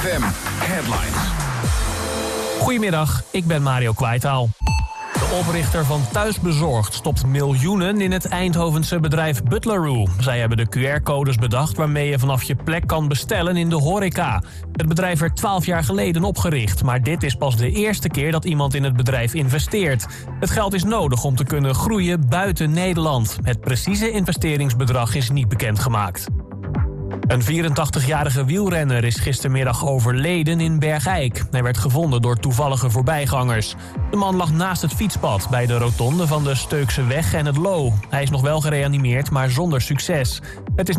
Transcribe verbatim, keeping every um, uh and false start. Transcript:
F M Headlines. Goedemiddag, ik ben Mario Kwaitaal. De oprichter van Thuisbezorgd stopt miljoenen in het Eindhovense bedrijf Butleroo. Zij hebben de Q R-codes bedacht waarmee je vanaf je plek kan bestellen in de horeca. Het bedrijf werd twaalf jaar geleden opgericht, maar dit is pas de eerste keer dat iemand in het bedrijf investeert. Het geld is nodig om te kunnen groeien buiten Nederland. Het precieze investeringsbedrag is niet bekendgemaakt. Een vierentachtigjarige wielrenner is gistermiddag overleden in Bergijk. Hij werd gevonden door toevallige voorbijgangers. De man lag naast het fietspad bij de rotonde van de Steukseweg en het Loo. Hij is nog wel gereanimeerd, maar zonder succes. Het is